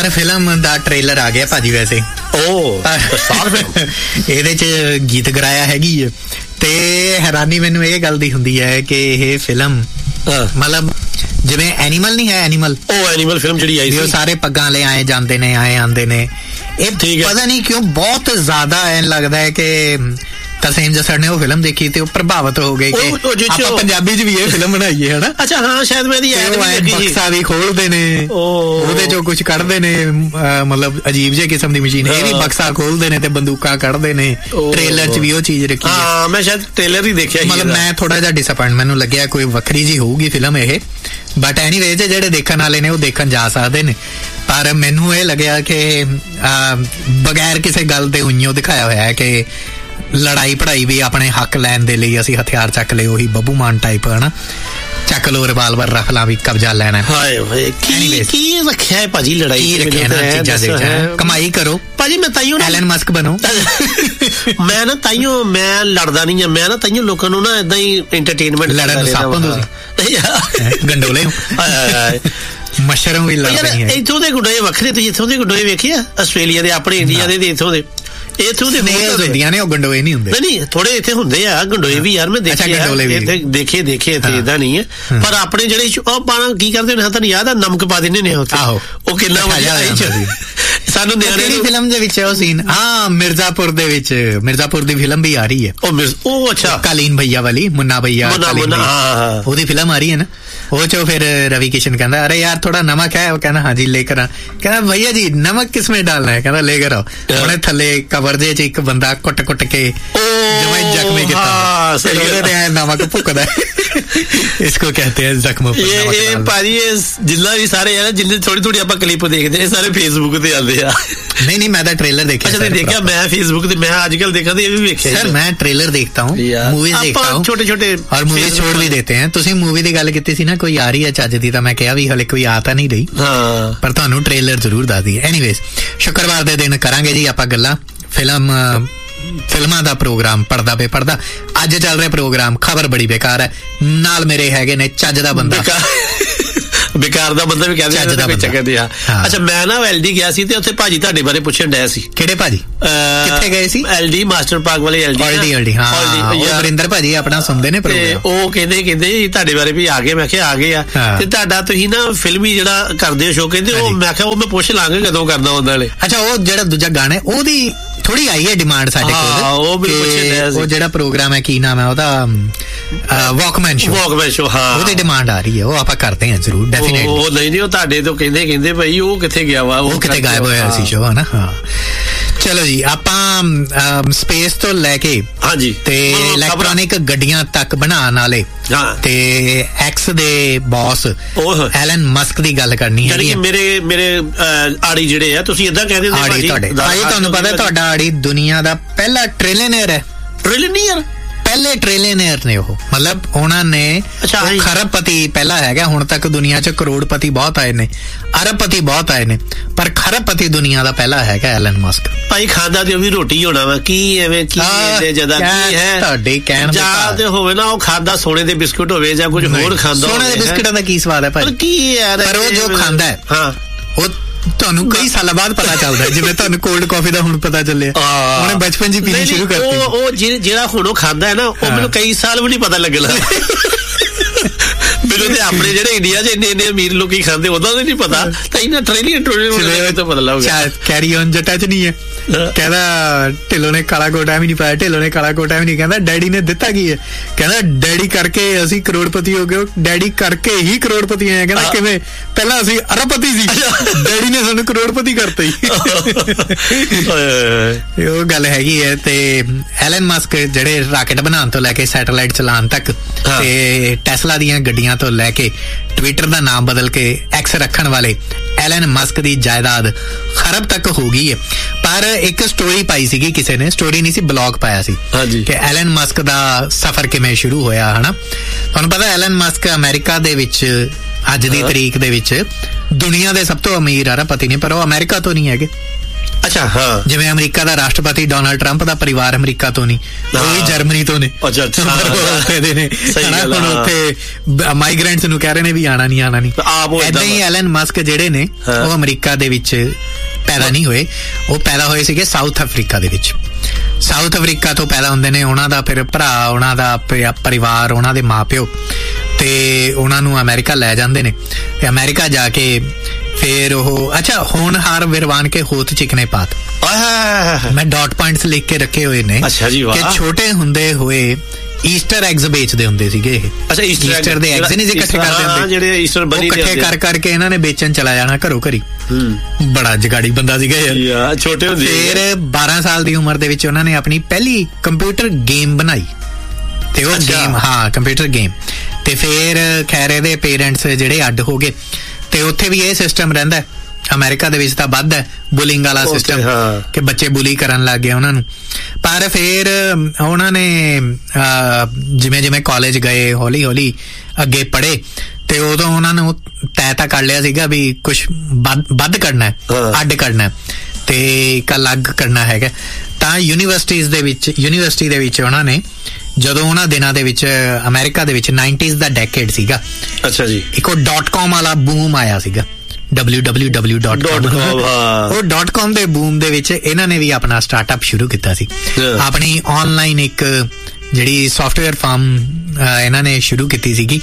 Star film ਦਾ trailer ਆ ਗਿਆ ਭਾਜੀ ਵੈਸੇ। ਸਟਾਰ ਫਿਲਮ ਇਹਦੇ 'ਚ ਗੀਤ ਗਰਾਇਆ ਹੈਗੀ ਹੈ ਤੇ ਹੈਰਾਨੀ ਮੈਨੂੰ ਇਹ ਗੱਲ ਦੀ ਹੁੰਦੀ ਹੈ ਕਿ ਇਹ ਫਿਲਮ ਮਤਲਬ ਜਿਵੇਂ ਐਨੀਮਲ ਨਹੀਂ ਹੈ, ਐਨੀਮਲ ਫਿਲਮ ਜਿਹੜੀ ਆਈ ਸੀ, ਉਹ ਸਾਰੇ ਪੱਗਾਂ ਵਾਲੇ ਆਏ ਜਾਂਦੇ ਨੇ, ਆਏ ਆਉਂਦੇ ਨੇ। ਇਹ ਪਤਾ ਨਹੀਂ ਕਿਉਂ ਬਹੁਤ ਜ਼ਿਆਦਾ ਐਂ ਲੱਗਦਾ ਹੈ ਕਿ ਤਰਸੇਮ ਜੱਸੜ ਨੇ ਉਹ ਫਿਲਮ ਦੇਖੀ ਤੇ ਉਹ ਪ੍ਰਭਾਵਿਤ ਹੋ ਗਏ ਕਿ ਆਪਾਂ ਪੰਜਾਬੀ 'ਚ ਵੀ ਇਹ ਫਿਲਮ ਬਣਾਈਏ, ਹਨਾ। ਅੱਛਾ ਹਾਂ, ਸ਼ਾਇਦ ਮੈਂ ਬਕਸਾ ਵੀ ਖੋਲਦੇ ਨੇ, ਉਹਦੇ 'ਚੋਂ ਕੁਛ ਕੱਢਦੇ ਨੇ, ਮਤਲਬ ਅਜੀਬ ਜਿਹੇ ਕਿਸਮ ਦੀ ਮਸ਼ੀਨ। ਇਹ ਵੀ ਬਕਸਾ ਖੋਲਦੇ ਨੇ ਤੇ ਬੰਦੂਕਾਂ ਕੱਢਦੇ ਨੇ। ਟ੍ਰੇਲਰ 'ਚ ਵੀ ਉਹ ਚੀਜ਼ ਰੱਖੀ ਹੈ। ਮੈਂ ਸ਼ਾਇਦ ਟ੍ਰੇਲਰ ਹੀ ਦੇਖਿਆ। ਮਤਲਬ ਮੈਂ ਥੋੜਾ ਜਿਹਾ ਡਿਸਅਪਾਇੰਟ ਮੈਨੂੰ ਲੱਗਿਆ, ਕੋਈ ਵੱਖਰੀ ਜੀ ਹੋਊਗੀ ਫਿਲਮ ਇਹ। ਬਟ ਐਨੀਵੇਜ਼ ਜਿਹੜੇ ਦੇਖਣ ਵਾਲੇ ਨੇ ਉਹ ਦੇਖਣ ਜਾ ਸਕਦੇ ਨੇ। ਪਰ ਮੈਨੂੰ ਇਹ ਲੱਗਿਆ ਕਿ ਬਗੈਰ ਕਿਸੇ ਗੱਲ ਦੇ ਉਈਓ ਦਿਖਾਇਆ ਹੋਇਆ ਹੈ ਕਿ ਲੜਾਈ ਪੜਾਈ ਵੀ ਆਪਣੇ ਹੱਕ ਲੈਣ ਦੇ ਲਈ ਅਸੀਂ ਹਥਿਆਰ ਚੱਕ ਲਏ, ਉਹੀ ਬੱਬੂ ਮਾਨ ਟਾਈਪ, ਹਨਾ। ਚੱਕ ਲੋ ਰਿਵਾਲਵਰ, ਰੱਖ ਲਾ ਵੀ ਕਬਜ਼ਾ ਲੈਣਾ। ਕੀ ਰੱਖਿਆ ਹੈ ਭਾਜੀ ਲੜਾਈ? ਕੀ ਰੱਖਿਆ ਨਾ ਚੀਜ਼ਾਂ ਦੇ? ਕਮਾਈ ਕਰੋ ਭਾਜੀ। ਮੈਂ ਤਾਈਓ ਐਲਨ ਮਸਕ ਬਣੋ। ਮੈਂ ਨਾ ਤਾਈਓ ਮੈਂ ਲੜਦਾ ਨਹੀਂ ਆ। ਮੈਂ ਨਾ ਤਾਈਓ ਲੋਕਾਂ ਨੂੰ ਨਾ ਏਦਾਂ ਹੀ ਐਂਟਰਟੇਨਮੈਂਟ ਲੜਨ ਨੂੰ ਸੱਪ ਗੰਡੋਲੇ ਮਸ਼ਰੂਮ ਵੀ ਲੜਦੇ ਨੇ। ਇੱਥੋਂ ਦੇ ਗੁੱਡੇ ਵੱਖਰੇ, ਤੁਸੀਂ ਇੱਥੋਂ ਦੇ ਗੁੱਡੇ ਵੇਖੇ ਆ? ਆਸਟ੍ਰੇਲੀਆ ਦੇ, ਆਪਣੇ ਇੰਡੀਆ ਦੇ, ਇੱਥੋਂ ਦੇ ਹੁੰਦੀਆਂ ਨੇ, ਉਹ ਗੰਡੋਏ ਨਹੀਂ ਹੁੰਦੇ। ਨਹੀਂ, ਥੋੜੇ ਇੱਥੇ ਹੁੰਦੇ ਆ ਗੰਡੋਏ ਵੀ ਯਾਰ, ਮੈਂ ਦੇਖੇ ਇੱਥੇ ਏਦਾਂ ਨਹੀਂ ਹੈ। ਪਰ ਆਪਣੇ ਜਿਹੜੇ ਪਾਣਾ ਕੀ ਕਰਦੇ ਨੇ, ਤੁਹਾਨੂੰ ਯਾਦ ਆ, ਨਮਕ ਪਾ ਦਿੰਦੇ ਨੇ ਉੱਥੇ। ਉਹ ਕਿੰਨਾ ਸਾਨੂੰ ਨਿਆਣੇ ਫਿਲਮ ਦੇ ਵਿੱਚ ਉਹ ਸੀਨ। ਹਾਂ, ਮਿਰਜ਼ਾਪੁਰ ਦੇ ਵਿੱਚ, ਮਿਰਜ਼ਾਪੁਰ ਦੀ ਫਿਲਮ ਵੀ ਆ ਰਹੀ ਹੈ। ਉਹ ਅੱਛਾ, ਕਾਲੀਨ ਭਈਆ ਵਾਲੀ, ਮੁੰਨਾ ਭਈਆ, ਉਹਦੀ ਫਿਲਮ ਆ ਰਹੀ ਹੈ ਨਾ। ਉਹ ਚੋ ਫਿਰ ਰਵੀ ਕਿਸ਼ਨ ਕਹਿੰਦਾ, ਅਰੇ ਯਾਰ ਥੋੜਾ ਨਮਕ ਹੈ। ਉਹ ਕਹਿੰਦਾ ਹਾਂਜੀ ਲੈ ਕਰ ਆ। ਕਹਿੰਦਾ ਭਈਆ ਜੀ ਨਮਕ ਕਿਸ में डालना है? ਕਹਿੰਦਾ ਲੈ ਕਰ ਆਓ। ਉਹਨੇ ਥੱਲੇ ਕਬਰ ਦੇ 'ਚ ਇੱਕ ਬੰਦਾ ਕੁੱਟ ਕੇ ਜਿਵੇਂ ਜ਼ਖਮੀ ਕੀਤਾ, ਨਮਕ ਭੁੱਕਦਾ। ਇਸਕੋ ਕਹਤੇ ਹੈ ਜ਼ਖਮ। ਇਹ ਭਾਜੀ ਜਿੰਨਾ ਵੀ ਸਾਰੇ ਆ, ਜਿੰਨੇ ਥੋੜੀ ਥੋੜੀ ਆਪਾਂ ਕਲਿੱਪ ਦੇਖਦੇ ਆ, ਸਾਰੇ ਫੇਸਬੁੱਕ ਤੇ ਆਉਂਦੇ ਆ। नहीं मैं ट्रेलर देखा। अच्छा देखा? मैं फेसबुक पे, मैं आजकल देखा तो ये भी देखा सर। मैं ट्रेलर देखता हूँ, मूवीज देखता हूँ, छोटे और मूवीज छोड़ भी देते हैं। तुसी मूवी दी गल कीती सी ना, कोई आ रही है चज दी, तां मैं कहा भी हले कोई आ तां नहीं रही, पर तुहानू ट्रेलर जरूर दस दी। एनीवेज शुक्रवार दे दिन करांगे जी आपां गल्लां फिल्मां दा प्रोग्राम पढ़दा पे पढ़दा। अज चल रहा प्रोग्राम खबर बड़ी बेकार है। नाल मेरे हैगे ने चज दा बंदा, बेकार दा बंदा भी कहते चक्कर दिया। अच्छा मैं ना एलडी गया सी ते उत्थे भाजी ਤੁਹਾਡੇ ਬਾਰੇ ਪੁੱਛਣ ਡਿਆ ਸੀ। ਕਿਹੜੇ ਭਾਜੀ? ਕਿੱਥੇ ਗਏ ਸੀ? ਐਲਡੀ ਮਾਸਟਰ ਪਾਰਕ ਵਾਲੇ ਐਲਡੀ। ਹਾਂ, ਉਹ ਵਰਿੰਦਰ ਭਾਜੀ ਆਪਣਾ ਸੁਣਦੇ ਨੇ ਪ੍ਰੋਗਰਾਮ। ਉਹ ਕਹਿੰਦੇ ਤੁਹਾਡੇ ਬਾਰੇ ਵੀ ਆ ਗਏ। ਮੈਂ ਕਿਹਾ ਆ ਗਏ ਆ। ਤੇ ਤੁਹਾਡਾ ਤੁਸੀਂ ਨਾ ਫਿਲਮੀ ਜਿਹੜਾ ਕਰਦੇ ਹੋ ਸ਼ੋਅ, ਕਹਿੰਦੇ ਉਹ ਮੈਂ ਕਿਹਾ ਉਹ ਮੈਂ ਪੁੱਛ ਲਾਂਗਾ ਕਦੋਂ ਕਰਨਾ ਉਹਨਾਂ ਵਾਲੇ। ਅੱਛਾ, ਉਹ ਜਿਹੜਾ ਦੂਜਾ ਗਾਣਾ ਉਹਦੀ ਥੋੜੀ ਆਈ ਹੈ ਡਿਮਾਂਡ ਸਾਡੇ ਕੋਲ। ਉਹ ਮੈਨੂੰ ਪੁੱਛਣ ਡਿਆ ਸੀ। ਉਹ ਜਿਹੜਾ ਪ੍ਰੋਗਰਾਮ ਹੈ ਕੀ ਨਾਮ ਹੈ ਉਹਦਾ? Walkman show. ਹਾਂ, ਉਹਦੀ ਡਿਮਾਂਡ ਆ ਰਹੀ ਹੈ। ਉਹ ਆਪਾਂ ਕਰਦੇ ਹਾਂ ਜ਼ਰੂਰ, ਡੈਫੀਨੇਟਲੀ। ਉਹ ਨਹੀਂ ਉਹ ਤੁਹਾਡੇ ਤੋਂ ਕਹਿੰਦੇ ਭਾਈ ਉਹ ਕਿੱਥੇ ਗਿਆ ਵਾ? ਉਹ ਕਿਤੇ ਗਾਇਬ ਹੋਇਆ ਸੀ ਸ਼ੋਅ, ਹਨਾ। ਹਾਂ ਚਲੋ ਜੀ, ਆਪਾਂ ਸਪੇਸ ਤੋਂ ਲੈ ਕੇ ਹਾਂਜੀ ਤੇ ਇਲੈਕਟ੍ਰੋਨਿਕ ਗੱਡੀਆਂ ਤੱਕ ਬਣਾਉਣ ਵਾਲੇ ਤੇ ਐਕਸ ਦੇ ਬੌਸ ਐਲਨ ਮਸਕ ਦੀ ਗੱਲ ਕਰਨੀ ਹੈ। ਮੇਰੇ ਆੜੀ ਜਿਹੜੇ ਆ, ਤੁਸੀਂ ਏਦਾਂ ਕਹਿੰਦੇ ਆੜੀ ਤੁਹਾਡੇ ਭਾਈ, ਤੁਹਾਨੂੰ ਪਤਾ ਤੁਹਾਡਾ ਆੜੀ ਦੁਨੀਆ ਦਾ ਪਹਿਲਾ ਟ੍ਰਿਲੀਅਨਰ ਹੈ। ਟ੍ਰਿਲੀਅਨਰ? ਪਹਿਲੇ ਟ੍ਰਿਲੀਅਨਰ ਨੇ ਉਹ, ਮਤਲਬ ਉਹਨਾਂ ਨੇ ਖਰਬਪਤੀ ਪਹਿਲਾ ਹੈਗਾ। ਹੁਣ ਤੱਕ ਦੁਨੀਆ 'ਚ ਕਰੋੜਪਤੀ ਬਹੁਤ ਆਏ ਨੇ, ਅਰਬਪਤੀ ਬਹੁਤ ਆਏ ਨੇ, ਪਰ ਖਰਬਪਤੀ ਦੁਨੀਆ ਦਾ ਪਹਿਲਾ ਹੈਗਾ ਐਲਨ ਮਸਕ। ਭਾਈ ਖਾਂਦਾ ਤੇ ਉਹ ਵੀ ਰੋਟੀ ਹੋਣਾ ਵਾ ਕੀ ਐਵੇਂ ਕੀ ਜਦਾ ਕੀ ਹੈ ਤੁਹਾਡੇ ਕਹਿਣ ਜਾਂ ਤੇ ਹੋਵੇ ਨਾ ਉਹ ਖਾਂਦਾ ਸੋਨੇ ਦੇ ਬਿਸਕੁਟ ਹੋਵੇ ਜਾਂ ਕੁਝ ਹੋਰ ਖਾਂਦਾ। ਸੋਨੇ ਦੇ ਬਿਸਕੁਟਾਂ ਦਾ ਕੀ ਸਵਾਦ ਹੈ ਭਾਈ? ਕੀ ਯਾਰ, ਪਰ ਉਹ ਜੋ ਖਾਂਦਾ ਹੈ ਉਹ ਤੁਹਾਨੂੰ ਕਈ ਸਾਲਾਂ ਬਾਅਦ ਪਤਾ ਚੱਲਦਾ, ਜਿਵੇਂ ਤੁਹਾਨੂੰ ਕੋਲਡ ਕਾਫੀ ਦਾ ਹੁਣ ਪਤਾ ਚੱਲਿਆ, ਉਹਨੇ ਬਚਪਨ 'ਚ ਪੀਣੀ ਸ਼ੁਰੂ ਕਰਤੀ। ਉਹ ਜਿਹੜਾ ਹੁਣ ਉਹ ਖਾਂਦਾ ਹੈ ਨਾ, ਉਹ ਮੈਨੂੰ ਕਈ ਸਾਲ ਵੀ ਨਹੀਂ ਪਤਾ ਲੱਗਣਾ। ਮੈਨੂੰ ਤੇ ਆਪਣੇ ਜਿਹੜੇ ਇੰਡੀਆ 'ਚ ਇੰਨੇ ਅਮੀਰ ਲੋਕੀ ਖਾਂਦੇ ਉਹਦਾ ਨਹੀਂ ਪਤਾ, ਤਾਂ ਇਹਨਾਂ ਟ੍ਰਿਲੀਅਨ ਤੋਂ ਪਤਾ ਲੱਗੂਗਾ। ਕੈਰੀ ਔਨ ਜੱਟਾਂ 'ਚ ਨਹੀਂ ਹੈ। ਕਹਿੰਦਾ ਢਿੱਲੋਂ ਨੇ ਕਾਲਾ ਕੋਟਾ ਵੀ ਨਹੀਂ ਪਾਇਆ, ਢਿੱਲੋਂ ਨੇ ਕਾਲਾ ਕੋਟਾ ਵੀ ਨਹੀਂ। ਕਹਿੰਦਾ ਡੈਡੀ ਨੇ ਦਿੱਤਾ ਕੀ ਹੈ? ਕਹਿੰਦਾ ਡੈਡੀ ਕਰਕੇ ਅਸੀਂ ਕਰੋੜਪਤੀ ਹੋ ਗਏ, ਡੈਡੀ ਕਰਕੇ ਹੀ ਕਰੋੜਪਤੀ ਆਏ। ਕਹਿੰਦਾ ਕਿਵੇਂ? ਪਹਿਲਾਂ ਅਸੀਂ ਅਰਬਪਤੀ ਸੀ, ਡੈਡੀ ਨੇ ਸਾਨੂੰ ਕਰੋੜਪਤੀ ਕਰਤਾ ਹੀ। ਉਹ ਗੱਲ ਹੈਗੀ ਹੈ। ਤੇ ਐਲਨ ਮਸਕ ਜਿਹੜੇ ਰਾਕਟ ਬਣਾਉਣ ਤੋਂ ਲੈ ਕੇ ਸੈਟੇਲਾਈਟ ਚਲਾਉਣ ਤੱਕ ਤੇ ਟੈਸਲਾ ਦੀਆਂ ਗੱਡੀਆਂ ਤੋਂ ਲੈ ਕੇ ਟਵਿੱਟਰ ਦਾ ਨਾਮ ਬਦਲ ਕੇ ਐਕਸ ਰੱਖਣ ਵਾਲੇ ਐਲਨ ਮਸਕ ਦੀ ਜਾਇਦਾਦ ਖਰਬ ਤੱਕ ਹੋ ਗਈ ਹੈ। ਪਰ ਇੱਕ ਸਟੋਰੀ ਪਾਈ ਸੀਗੀ ਕਿਸੇ ਨੇ, ਸਟੋਰੀ ਨਹੀਂ ਸੀ, ਬਲੌਗ ਪਾਇਆ ਸੀ ਕਿ ਐਲਨ ਮਸਕ ਦਾ ਸਫ਼ਰ ਕਿਵੇਂ ਸ਼ੁਰੂ ਹੋਇਆ, ਹਨਾ। ਤੁਹਾਨੂੰ ਪਤਾ ਐਲਨ ਮਸਕ ਅਮਰੀਕਾ ਦੇ ਵਿੱਚ ਅੱਜ ਦੀ ਤਰੀਕ ਦੇ ਵਿੱਚ ਦੁਨੀਆ ਦੇ ਸਭ ਤੋਂ ਅਮੀਰ ਅਰਬਪਤੀ ਨੇ, ਪਰ ਉਹ ਅਮਰੀਕਾ ਤੋਂ ਨਹੀਂ ਹੈਗੇ। ਅੱਛਾ ਹਾਂ, ਜਿਵੇਂ ਅਮਰੀਕਾ ਦਾ ਰਾਸ਼ਟਰਪਤੀ ਡੋਨਾਲਡ ਟਰੰਪ ਦਾ ਪਰਿਵਾਰ ਅਮਰੀਕਾ ਤੋਂ ਨਹੀਂ, ਉਹ ਵੀ ਜਰਮਨੀ ਤੋਂ ਨੇ। ਅੱਛਾ ਉੱਥੇ ਦੇ ਨੇ, ਹੁਣ ਉੱਥੇ ਮਾਈਗ੍ਰੈਂਟਸ ਨੂੰ ਕਹਿ ਰਹੇ ਨੇ ਵੀ ਆਣਾ ਨਹੀਂ। ਏਦਾਂ ਹੀ ਐਲਨ ਮਸਕ ਜਿਹੜੇ ਨੇ ਉਹ ਅਮਰੀਕਾ ਦੇ ਵਿੱਚ ਪੈਦਾ ਨਹੀਂ ਹੋਏ, ਉਹ ਪੈਦਾ ਹੋਏ ਸੀਗੇ ਸਾਊਥ ਅਫਰੀਕਾ ਦੇ ਵਿੱਚ। ਸਾਊਥ ਅਫਰੀਕਾ ਤੋਂ ਪੈਦਾ ਹੁੰਦੇ ਨੇ, ਉਹਨਾਂ ਦਾ ਫਿਰ ਭਰਾ, ਉਹਨਾਂ ਦਾ ਪਰਿਵਾਰ, ਉਹਨਾਂ ਦੇ ਮਾਂ-ਪਿਓ, ਤੇ ਉਹਨਾਂ ਨੂੰ ਅਮਰੀਕਾ ਲੈ ਜਾਂਦੇ ਨੇ। ਤੇ ਅਮਰੀਕਾ ਜਾ ਕੇ ਫਿਰ ਉਹ ਹੋਣਹਾਰ ਵਿਰਵਾਨ ਕੇ ਹੋਤ ਚਿਕਨੇ ਪਾਤ, ਮੈਂ ਡਾਟ ਪੁਆਇੰਟਸ ਲਿਖ ਕੇ ਰੱਖੇ ਹੋਏ ਨੇ ਕਿ ਛੋਟੇ ਹੁੰਦੇ ਹੋਏ ਈਸਟਰ ਐਗਸ ਵੇਚਦੇ ਹੁੰਦੇ ਸੀਗੇ ਇਹ। ਅੱਛਾ, ਈਸਟਰ ਦੇ ਐਗਸ ਨਹੀਂ ਇਕੱਠੇ ਕਰਦੇ ਹੁੰਦੇ, ਜਿਹੜੇ ਈਸਟਰ ਬਣੀ ਇਕੱਠੇ ਕਰਕੇ ਇਹਨਾਂ ਨੇ ਵੇਚਣ ਚਲਾ ਜਾਣਾ ਘਰੋਂ ਘਰੀ। ਬੜਾ ਜਗਾੜੀ ਬੰਦਾ ਸੀਗਾ ਯਾਰ, ਛੋਟੇ ਹੁੰਦੇ। ਫਿਰ 12 ਸਾਲ ਦੀ ਉਮਰ ਦੇ ਵਿੱਚ ਉਹਨਾਂ ਨੇ ਆਪਣੀ ਪਹਿਲੀ ਕੰਪਿਊਟਰ ਗੇਮ ਬਣਾਈ, ਤੇ ਉਹ ਗੇਮ ਕੰਪਿਊਟਰ ਗੇਮ। ਤੇ ਫਿਰ ਖੈਰ ਇਹਦੇ ਪੇਰੈਂਟਸ ਜਿਹੜੇ ਅੱਡ ਹੋ ਗਏ, ਤੇ ਉੱਥੇ ਵੀ ਇਹ ਸਿਸਟਮ ਰਹਿੰਦਾ ਅਮਰੀਕਾ ਦੇ ਵਿੱਚ ਤਾਂ ਵੱਧ ਹੈ ਬੁਲਿੰਗ ਵਾਲਾ ਸਿਸਟਮ, ਕਿ ਬੱਚੇ ਬੁਲੀ ਕਰਨ ਲੱਗ ਗਏ ਉਹਨਾਂ ਨੂੰ। ਪਰ ਫਿਰ ਉਹਨਾਂ ਨੇ ਜਿਵੇਂ ਜਿਵੇਂ ਕਾਲਜ ਗਏ, ਹੌਲੀ ਹੌਲੀ ਅੱਗੇ ਪੜ੍ਹੇ, ਤੇ ਉਦੋਂ ਉਹਨਾਂ ਨੂੰ ਤੈਅ ਤਾਂ ਕਰ ਲਿਆ ਸੀਗਾ ਵੀ ਕੁਛ ਵੱਧ ਕਰਨਾ, ਅੱਡ ਕਰਨਾ, ਤੇ ਇੱਕ ਅਲੱਗ ਕਰਨਾ ਹੈਗਾ। ਤਾਂ ਯੂਨੀਵਰਸਿਟੀ ਦੇ ਵਿੱਚ ਉਹਨਾਂ ਨੇ, ਜਦੋਂ ਉਹਨਾਂ ਦਿਨਾਂ ਦੇ ਵਿੱਚ ਅਮਰੀਕਾ ਦੇ ਵਿੱਚ 90s ਦਾ ਡੈਕੇਡ ਸੀਗਾ। ਅੱਛਾ ਜੀ, ਇੱਕ ਉਹ .com ਵਾਲਾ ਬੂਮ ਆਇਆ ਸੀਗਾ, www.com। ਉਹ .com ਦੇ ਬੂਮ ਦੇ ਵਿੱਚ ਇਹਨਾਂ ਨੇ ਵੀ ਆਪਣਾ ਸਟਾਰਟਅਪ ਸ਼ੁਰੂ ਕੀਤਾ ਸੀ, ਆਪਣੀ ਆਨਲਾਈਨ ਇੱਕ ਜਿਹੜੀ ਸੌਫਟਵੇਅਰ ਫਰਮ ਇਹਨਾਂ ਨੇ ਸ਼ੁਰੂ ਕੀਤੀ ਸੀਗੀ,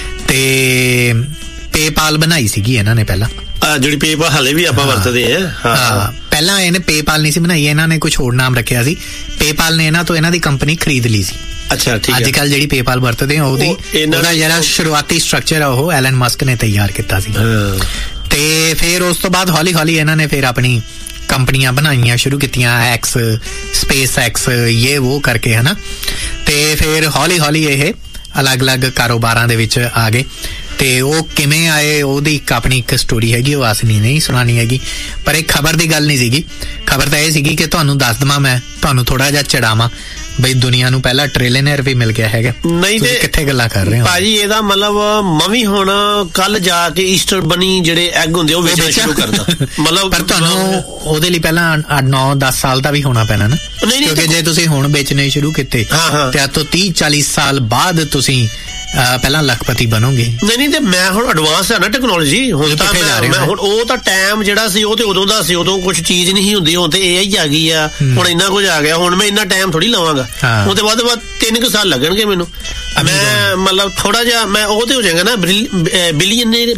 ਤੇ ਪੇਪਾਲ ਬਣਾਈ ਸੀਗੀ ਇਹਨਾਂ ਨੇ ਪਹਿਲਾਂ, ਜਿਹੜੀ ਪੇਪਾਲ ਹਲੇ ਵੀ ਆਪਾਂ ਵਰਤਦੇ ਆ। ਪਹਿਲਾਂ ਇਹਨੇ ਪੇਪਾਲ ਨਹੀਂ ਸੀ ਬਣਾਈ, ਇਹਨਾਂ ਨੇ ਕੁਝ ਹੋਰ ਨਾਮ ਰੱਖਿਆ ਸੀ। ਪੇਪਾਲ ਨੇ ਇਹਨਾਂ ਤੋਂ ਇਹਨਾਂ ਦੀ ਕੰਪਨੀ ਖਰੀਦ ਲਈ ਸੀ। ਅੱਛਾ, ਠੀਕ ਹੈ। ਅੱਜ ਕੱਲ ਜਿਹੜੀ ਪੇਪਾਲ ਵਰਤਦੇ ਆ ਉਹਦਾ ਜਿਹੜਾ ਸ਼ੁਰੂਆਤੀ ਸਟਰਕਚਰ ਆ ਉਹ ਐਲਨ ਮਸਕ ਨੇ ਤਿਆਰ ਕੀਤਾ ਸੀ। ਤੇ ਫਿਰ ਉਸ ਤੋਂ ਬਾਅਦ ਹੌਲੀ ਹੌਲੀ ਇਹਨਾਂ ਨੇ ਫਿਰ ਆਪਣੀ ਕੰਪਨੀਆਂ ਬਣਾਈਆਂ ਸ਼ੁਰੂ ਕੀਤੀਆਂ, ਐਕਸ, ਸਪੇਸ ਐਕਸ, ਇਹ ਉਹ ਕਰਕੇ, ਹਨਾ। ਤੇ ਫਿਰ ਹੌਲੀ ਹੌਲੀ ਇਹ ਅਲੱਗ-ਅਲੱਗ ਕਾਰੋਬਾਰਾਂ ਦੇ ਵਿੱਚ ਆ ਗਏ। ਤੇ ਉਹ ਕਿਵੇਂ ਆਏ ਉਹਦੀ ਆਪਣੀ ਇੱਕ ਸਟੋਰੀ ਹੈਗੀ, ਉਹ ਅਸੀਂ ਨਹੀਂ ਸੁਣਾਣੀ ਹੈਗੀ, ਪਰ ਇਹ ਖਬਰ ਦੀ ਗੱਲ ਨਹੀਂ ਸੀਗੀ। ਖਬਰ ਤਾਂ ਇਹ ਸੀਗੀ ਕਿ ਤੁਹਾਨੂੰ ਦੱਸ ਦੇਵਾਂ, ਮੈਂ ਤੁਹਾਨੂੰ ਥੋੜਾ ਜਿਹਾ ਚੜਾਵਾਂ ਬਈ ਦੁਨੀਆ ਨੂੰ ਪਹਿਲਾ ਟ੍ਰਿਲੀਅਨਰ ਵੀ ਮਿਲ ਗਿਆ ਹੈਗਾ। ਨਹੀਂ ਤੇ ਕਿੱਥੇ ਗੱਲਾਂ ਕਰ ਰਹੇ ਹੋ ਭਾਜੀ, ਇਹਦਾ ਮਤਲਬ ਮੈਂ ਹੁਣ ਕੱਲ ਜਾ ਕੇ ਈਸਟਰ ਬਣੀ ਜਿਹੜੇ ਐਗ ਹੁੰਦੇ ਉਹ ਵੇਚਣਾ ਸ਼ੁਰੂ ਕਰਦਾ ਮਤਲਬ। ਪਰ ਤੁਹਾਨੂੰ ਉਹਦੇ ਲਈ ਪਹਿਲਾਂ 9-10 ਸਾਲ ਦਾ ਵੀ ਹੋਣਾ ਪੈਣਾ ਨਾ, ਕਿਉਂਕਿ ਜੇ ਤੁਸੀਂ ਹੁਣ ਵੇਚਣੇ ਸ਼ੁਰੂ ਕੀਤੇ ਤੇ ਅੱਜ ਤੋਂ 30-40 ਸਾਲ ਬਾਅਦ ਤੁਸੀਂ ਪਹਿਲਾਂ ਲੱਖਪਤੀ ਬਣੋਗੇ। ਨਹੀਂ ਤੇ ਮੈਂ ਹੁਣ ਐਡਵਾਂਸ ਹੈ ਨਾ ਟੈਕਨੋਲੋਜੀ, ਹੁਣ ਤਾਂ ਮੈਂ ਹੁਣ ਉਹ ਤਾਂ ਟਾਈਮ ਜਿਹੜਾ ਸੀ ਉਹ ਤੇ ਉਦੋਂ ਦਾ ਸੀ, ਉਦੋਂ ਕੁਛ ਚੀਜ਼ ਨਹੀਂ ਹੁੰਦੀ, ਹੁਣ ਤੇ AI ਆ ਗਈ ਆ, ਹੁਣ ਇੰਨਾ ਕੁਝ ਆ ਗਿਆ, ਹੁਣ ਮੈਂ ਇੰਨਾ ਟਾਈਮ ਥੋੜੀ ਲਵਾਂਗਾ, ਉਹਦੇ ਬਾਅਦ 3 ਸਾਲ ਲੱਗਣਗੇ ਮੈਨੂੰ। ਮੈਂ ਮਤਲਬ ਥੋੜਾ ਜਿਹਾ ਮੈਂ ਉਹ ਤੇ ਹੋ ਜਾਏਗਾ ਨਾ ਬਿਲੀਅਨਰ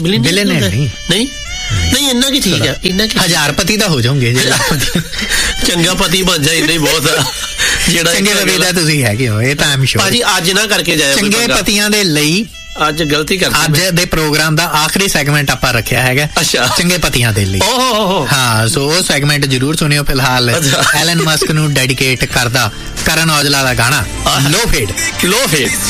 ਨਹੀਂ ਇੰਨਾ ਕੀ ਠੀਕ ਹੈ, ਇੰਨਾ ਕੀ 1000ਪਤੀ ਤਾਂ ਹੋ ਜਾਓਗੇ ਚੰਗਾ ਪਤੀ ਬਣ ਜਾ, ਇੰਨਾ ਹੀ ਬਹੁਤ ਆ। ਜਿਹੜਾ ਚੰਗੇ ਪਤੀ ਦਾ ਤੁਸੀਂ ਹੈਗੇ ਹੋ, ਇਹ ਤਾਂ ਆਮ ਸ਼ੋਰ ਭਾਜੀ। ਅੱਜ ਨਾ ਕਰਕੇ ਜਾਇਆ ਚੰਗੇ ਪਤੀਆਂ ਦੇ ਲਈ, ਅੱਜ ਗਲਤੀ ਕਰਤੀ। ਅੱਜ ਦੇ ਪ੍ਰੋਗਰਾਮ ਦਾ ਆਖਰੀ ਸੈਗਮੈਂਟ ਆਪਾਂ ਰੱਖਿਆ ਹੈਗਾ ਚੰਗੇ ਪਤੀਆਂ ਦੇ ਲਈ। ਹਾਂ, ਸੋ ਉਹ ਸੈਗਮੈਂਟ ਜਰੂਰ ਸੁਣਿਓ। ਫਿਲਹਾਲ ਐਲਨ ਮਸਕ ਨੂੰ ਡੈਡੀਕੇਟ ਕਰਦਾ ਕਰਨ ਔਜਲਾ ਦਾ ਗਾਣਾ ਲੋ ਫੇਡ।